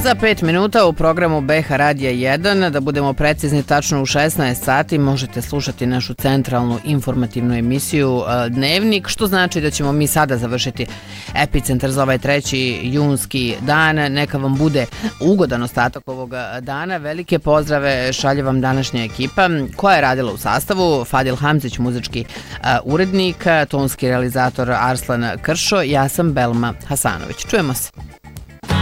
Za 5 minuta u programu BH Radija 1, da budemo precizni tačno u 16 sati, možete slušati našu centralnu informativnu emisiju Dnevnik, što znači da ćemo mi sada završiti epicentar za ovaj 3. junski dan. Neka vam bude ugodan ostatak ovog dana. Velike pozdrave šalje vam današnja ekipa koja je radila u sastavu: Fadil Hamzić, muzički urednik, tonski realizator Arslan Kršo, ja sam Belma Hasanović. Čujemo se.